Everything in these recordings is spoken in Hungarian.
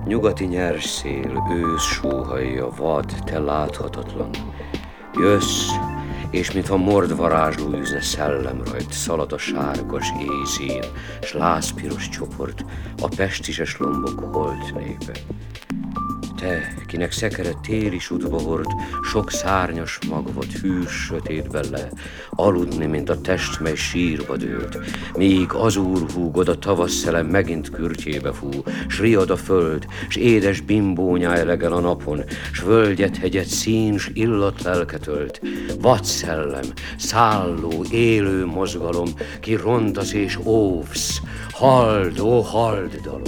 Nyugati nyers szél, ősz sóhajja, vad, te láthatatlan. Jössz, és mintha mord varázsló űzne szellem rajt, szalad a sárgas éjszín, s lázpiros csoport, a pestises lombok holt népe. Te, kinek szekere téli sutba hord, sok szárnyas magvat hűs sötétben le, aludni, mint a test, mely sírba dőlt, míg azúr húgod a tavasszele megint kürtjébe fú, s riad a föld, s édes bimbónyáj legel a napon, s völgyet, hegyet szín, s illat lelket ölt. Vadszellem, szálló, élő mozgalom, ki rondasz és óvsz, halld, ó halld dalom!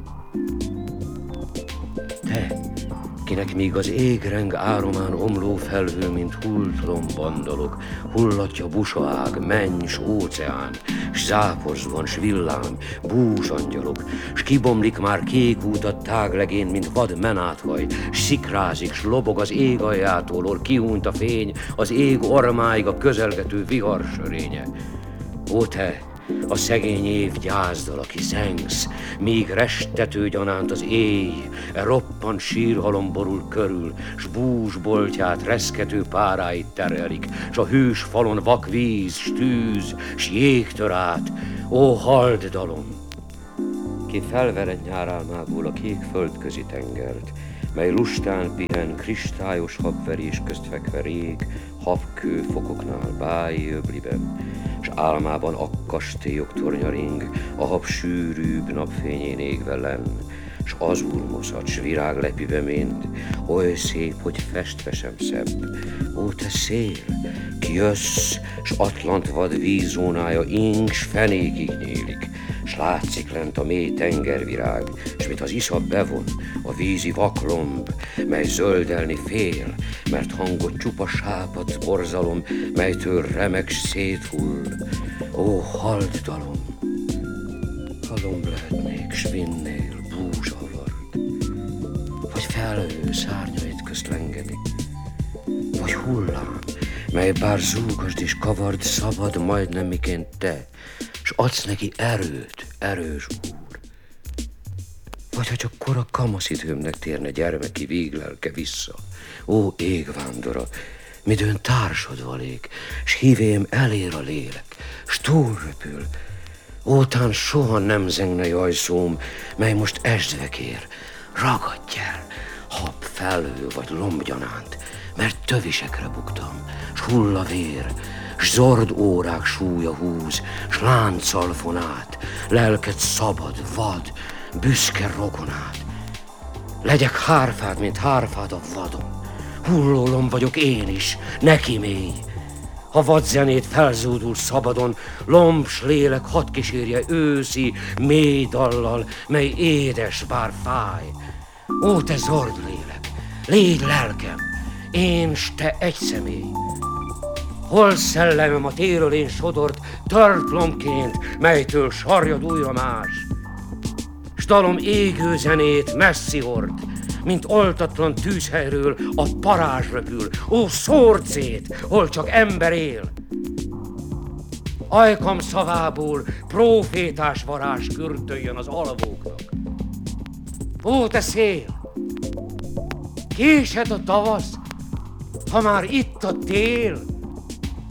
Te, kinek míg az égreng áromán omló felhő, mint hult lombandalok, hullatja busaág, menny s óceán, s záporzban, s villám, búzsangyalok, s kibomlik már kék út a táglegén, mint vad menáthaj, s szikrázik, s lobog az ég aljától, hol kiúnt a fény, az ég ormáig a közelgető vihar sörénye. Ó te, a szegény év gyászdal, aki zengsz, míg restető gyanánt az éj, roppant sírhalom borul körül, s bús boltját, reszkető páráit terelik, s a hűs falon vak víz, s tűz, s jég tör át, ó halld dalom! Ki felvered nyárálmából a kék földközi tengert, mely lustán pihen, kristályos habverés közt fekve rég, habkő fokoknál báj öbliben, s álmában akkastélyok tornya ring, a hab sűrűbb napfényén égve lenn, s azurmoszat, s viráglepibe mind, oly szép, hogy festve sem szebb. Ó, te szél, ki jössz, s atlant vad vízzónája ing, s fenékig nyílik, s látszik lent a mély tengervirág, s mit az iszap bevon, a vízi vaklomb, mely zöldelni fél, mert hangot csupa sápadt borzalom, melytől remeg s széthull. Ó, halld dalom! Ha lomb lehetnék, s vinnél búzsavart, vagy felhő szárnyait közt lengedik, vagy hullám, mely bár zúgasd és kavard, szabad majdnem miként te, s adsz neki erőt, erős úr. Vagy ha csak kora kamaszidőmnek térne gyermeki víglelke vissza, ó égvándora, midőn társad valék, s hívém elér a lélek, s túlröpül, ótán soha nem zengne jajszóm, mely most esdve kér, ragadj el, hab, felhő vagy lombgyanánt, mert tövisekre buktam, s hull a vér, s zord órák súlya húz, s lánccal fonát, lelked szabad, vad, büszke rokonát. Legyek hárfád, mint hárfád a vadon, hullólom vagyok én is, neki mély. Ha vadzenét felzúdul szabadon, lomb s lélek hadd kísérje őszi, mély dallal, mely édes, bár fáj. Ó, te zord lélek, légy lelkem, én s te egy személy. Hol szellemem a térről én sodort, tört lombként, melytől sarjad újra más. S dalom égő zenét messzi hord, mint oltatlan tűzhelyről a parázs röpül. Ó, szórd szét, hol csak ember él! Ajkam szavából prófétás varázs kürtöljön az alvóknak. Ó, te szél! Késhet a tavasz, ha már itt a tél!